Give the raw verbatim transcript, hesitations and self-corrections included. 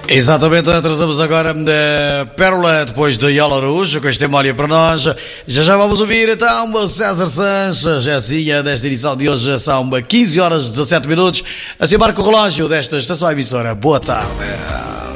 Exatamente, atrasamos agora a Pérola depois de Yola Araújo, com esta memória para nós. Já já vamos ouvir então o César Sanches, Jéssica, desta edição de hoje. São quinze horas e dezassete minutos. Assim marca o relógio desta estação emissora. Boa tarde.